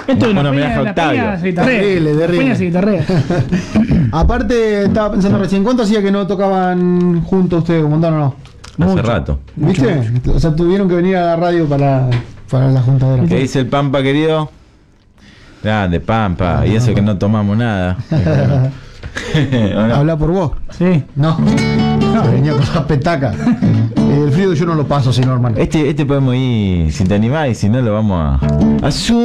Esto es Bueno, una mirá, peña, la Octavio. peña se guitarrea. Terrible. Peña se guitarrea. Aparte, estaba pensando recién, ¿cuánto hacía que no tocaban juntos ustedes, un montón o no? Hace Mucho. rato. ¿Viste? O sea, tuvieron que venir a la radio para la juntadera. ¿Qué dice el Pampa, querido? Grande, Pampa. Y eso que no tomamos nada. ¿O no? Habla por vos. Sí. No. Se venía con esas petacas. El frío yo no lo paso, sino hermano. Este podemos ir, si te animás, y si no lo vamos a...